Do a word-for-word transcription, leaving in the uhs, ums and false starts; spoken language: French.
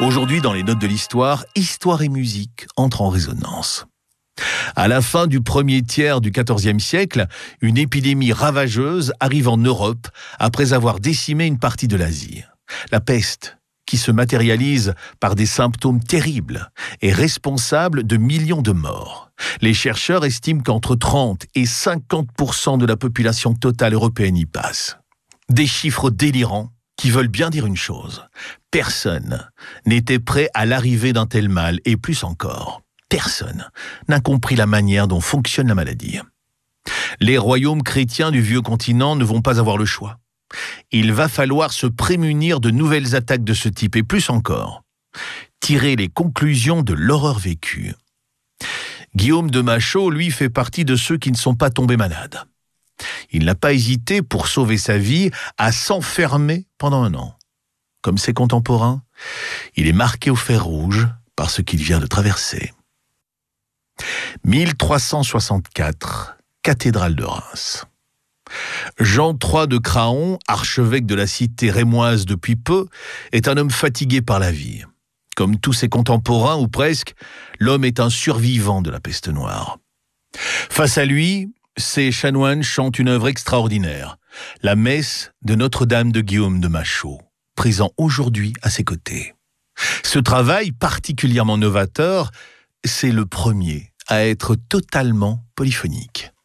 Aujourd'hui, dans les notes de l'histoire, histoire et musique entrent en résonance. À la fin du premier tiers du quatorzième siècle, une épidémie ravageuse arrive en Europe après avoir décimé une partie de l'Asie. La peste, qui se matérialise par des symptômes terribles, est responsable de millions de morts. Les chercheurs estiment qu'entre trente et cinquante pour cent de la population totale européenne y passe. Des chiffres délirants qui veulent bien dire une chose. Personne n'était prêt à l'arrivée d'un tel mal, et plus encore, personne n'a compris la manière dont fonctionne la maladie. Les royaumes chrétiens du vieux continent ne vont pas avoir le choix. Il va falloir se prémunir de nouvelles attaques de ce type, et plus encore, tirer les conclusions de l'horreur vécue. Guillaume de Machaut, lui, fait partie de ceux qui ne sont pas tombés malades. Il n'a pas hésité, pour sauver sa vie, à s'enfermer pendant un an. Comme ses contemporains, il est marqué au fer rouge par ce qu'il vient de traverser. mille trois cent soixante-quatre, cathédrale de Reims. Jean trois de Craon, archevêque de la cité rémoise depuis peu, est un homme fatigué par la vie. Comme tous ses contemporains, ou presque, l'homme est un survivant de la peste noire. Face à lui, ces chanoines chantent une œuvre extraordinaire, la messe de Notre-Dame de Guillaume de Machaut, présent aujourd'hui à ses côtés. Ce travail particulièrement novateur, c'est le premier à être totalement polyphonique.